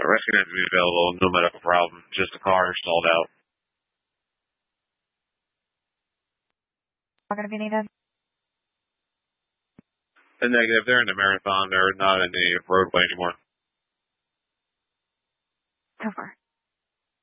rescue going to be available, no medical problem, just the car stalled out. Are going to be needed? The negative, they're in the marathon, they're not in the roadway anymore. Over.